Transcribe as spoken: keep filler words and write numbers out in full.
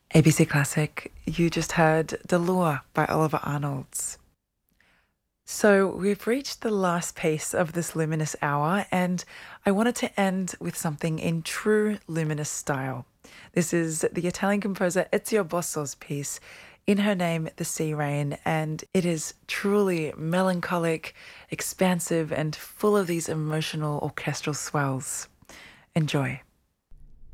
A B C Classic, you just heard The Lure by Oliver Arnolds. So we've reached the last piece of this luminous hour, and I wanted to end with something in true luminous style. This is the Italian composer Ezio Bosso's piece, In Her Name, The Sea Rain, and it is truly melancholic, expansive, and full of these emotional orchestral swells. Enjoy.